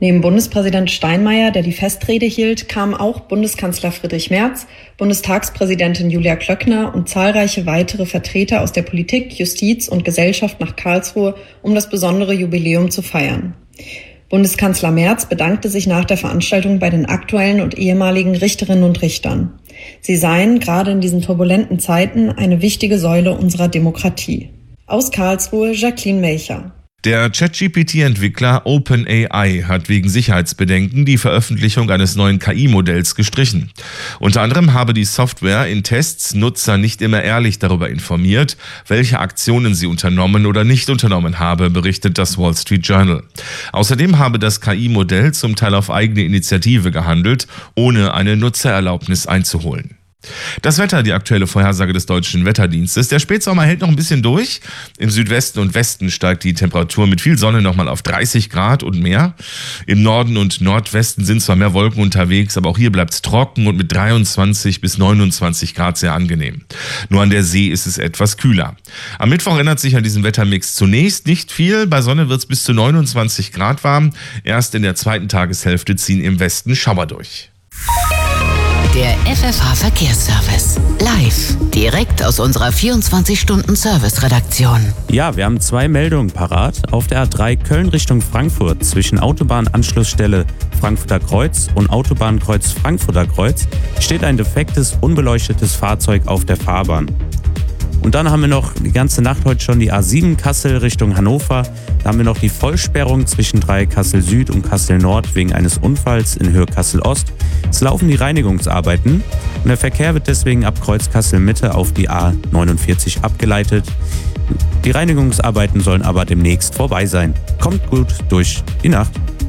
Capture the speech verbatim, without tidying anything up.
Neben Bundespräsident Steinmeier, der die Festrede hielt, kamen auch Bundeskanzler Friedrich Merz, Bundestagspräsidentin Julia Klöckner und zahlreiche weitere Vertreter aus der Politik, Justiz und Gesellschaft nach Karlsruhe, um das besondere Jubiläum zu feiern. Bundeskanzler Merz bedankte sich nach der Veranstaltung bei den aktuellen und ehemaligen Richterinnen und Richtern. Sie seien gerade in diesen turbulenten Zeiten eine wichtige Säule unserer Demokratie. Aus Karlsruhe, Jacqueline Melcher. Der ChatGPT-Entwickler OpenAI hat wegen Sicherheitsbedenken die Veröffentlichung eines neuen K I-Modells gestrichen. Unter anderem habe die Software in Tests Nutzer nicht immer ehrlich darüber informiert, welche Aktionen sie unternommen oder nicht unternommen habe, berichtet das Wall Street Journal. Außerdem habe das K I-Modell zum Teil auf eigene Initiative gehandelt, ohne eine Nutzererlaubnis einzuholen. Das Wetter, die aktuelle Vorhersage des Deutschen Wetterdienstes. Der Spätsommer hält noch ein bisschen durch. Im Südwesten und Westen steigt die Temperatur mit viel Sonne nochmal auf dreißig Grad und mehr. Im Norden und Nordwesten sind zwar mehr Wolken unterwegs, aber auch hier bleibt es trocken und mit dreiundzwanzig bis neunundzwanzig Grad sehr angenehm. Nur an der See ist es etwas kühler. Am Mittwoch ändert sich an diesem Wettermix zunächst nicht viel. Bei Sonne wird es bis zu neunundzwanzig Grad warm. Erst in der zweiten Tageshälfte ziehen im Westen Schauer durch. Der F F H-Verkehrsservice. Live. Direkt aus unserer vierundzwanzig-Stunden-Service-Redaktion. Ja, wir haben zwei Meldungen parat. Auf der A drei Köln Richtung Frankfurt zwischen Autobahnanschlussstelle Frankfurter Kreuz und Autobahnkreuz Frankfurter Kreuz steht ein defektes, unbeleuchtetes Fahrzeug auf der Fahrbahn. Und dann haben wir noch die ganze Nacht heute schon die A sieben Kassel Richtung Hannover. Da haben wir noch die Vollsperrung zwischen drei Kassel Süd und Kassel Nord wegen eines Unfalls in Höhe Kassel Ost. Es laufen die Reinigungsarbeiten und der Verkehr wird deswegen ab Kreuz Kassel Mitte auf die A neunundvierzig abgeleitet. Die Reinigungsarbeiten sollen aber demnächst vorbei sein. Kommt gut durch die Nacht.